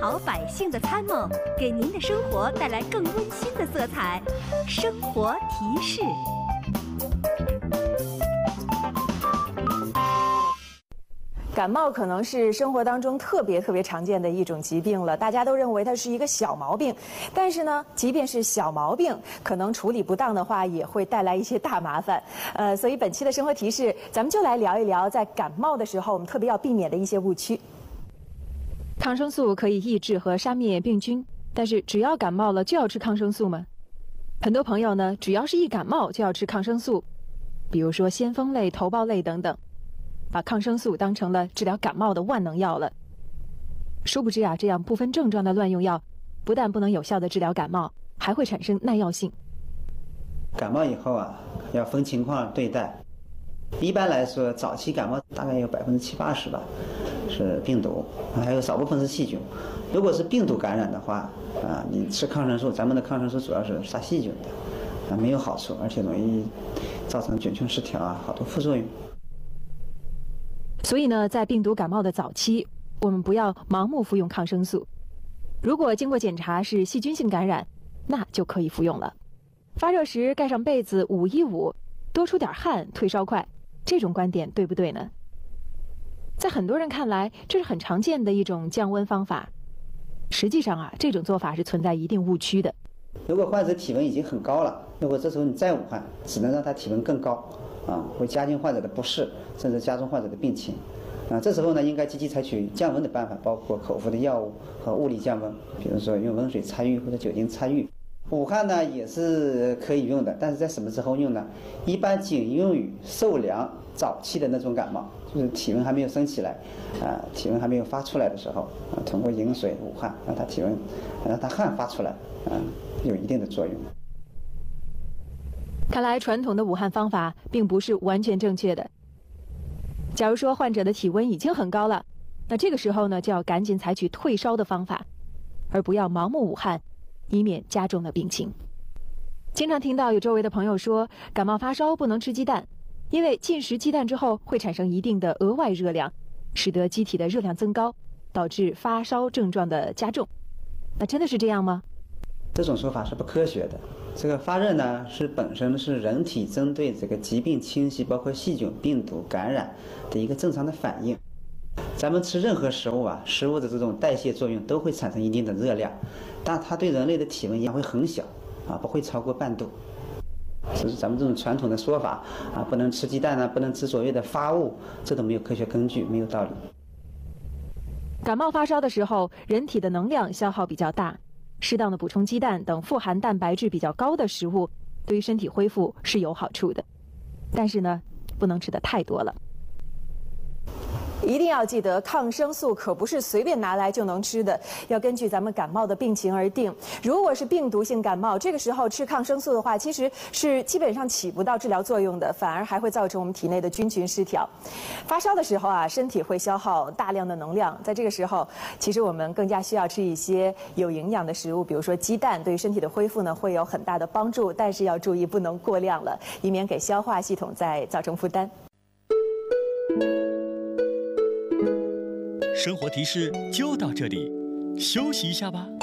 好百姓的参谋，给您的生活带来更温馨的色彩。生活提示。 感冒可能是生活当中特别常见的一种疾病了，大家都认为它是一个小毛病，但是呢，即便是小毛病，可能处理不当的话，也会带来一些大麻烦。所以本期的生活提示，咱们就来聊一聊在感冒的时候，我们特别要避免的一些误区。抗生素可以抑制和杀灭病菌，但是只要感冒了就要吃抗生素吗？很多朋友呢，只要是一感冒就要吃抗生素，比如说先锋类、头孢类等等。把抗生素当成了治疗感冒的万能药了。殊不知啊，这样不分症状的乱用药，不但不能有效的治疗感冒，还会产生耐药性。 感冒以后啊，要分情况对待。一般来说，早期感冒大概有70%-80%吧是病毒，还有少部分是细菌。如果是病毒感染的话，你吃抗生素，咱们的抗生素主要是杀细菌的，没有好处，而且容易造成菌群失调啊，好多副作用。 所以呢，在病毒感冒的早期，我们不要盲目服用抗生素。如果经过检查是细菌性感染，那就可以服用了。发热时盖上被子捂一捂，多出点汗，退烧快，这种观点对不对呢？在很多人看来，这是很常见的一种降温方法。实际上啊，这种做法是存在一定误区的。 如果患者体温已经很高了，如果这时候你再捂汗，只能让他体温更高。会加剧患者的不适，甚至加重患者的病情。这时候呢，应该积极采取降温的办法，包括口服的药物和物理降温，比如说用温水擦浴或者酒精擦浴。捂汗呢也是可以用的，但是在什么时候用呢？一般仅用于受凉早期的那种感冒，就是体温还没有升起来，体温还没有发出来的时候，通过饮水捂汗，让他汗发出来，有一定的作用。 看来传统的捂汗方法并不是完全正确的。假如说患者的体温已经很高了，那这个时候呢，就要赶紧采取退烧的方法，而不要盲目捂汗，以免加重了病情。经常听到有周围的朋友说，感冒发烧不能吃鸡蛋，因为进食鸡蛋之后会产生一定的额外热量，使得机体的热量增高，导致发烧症状的加重。那真的是这样吗？ 这种说法是不科学的。这个发热呢，本身是人体针对这个疾病侵袭，包括细菌、病毒感染的一个正常的反应。咱们吃任何食物啊，食物的这种代谢作用都会产生一定的热量，但它对人类的体温影响会很小不会超过半度。只是咱们这种传统的说法不能吃鸡蛋不能吃所谓的发物，这都没有科学根据，没有道理。 感冒发烧的时候，人体的能量消耗比较大。适当的补充鸡蛋等富含蛋白质比较高的食物，对于身体恢复是有好处的，但是呢，不能吃得太多了。一定要记得，抗生素可不是随便拿来就能吃的，要根据咱们感冒的病情而定。如果是病毒性感冒，这个时候吃抗生素的话，其实是基本上起不到治疗作用的，反而还会造成我们体内的菌群失调。发烧的时候啊，身体会消耗大量的能量，在这个时候，其实我们更加需要吃一些有营养的食物，比如说鸡蛋，对于身体的恢复呢会有很大的帮助，但是要注意不能过量了，以免给消化系统再造成负担。 生活提示就到这里，休息一下吧。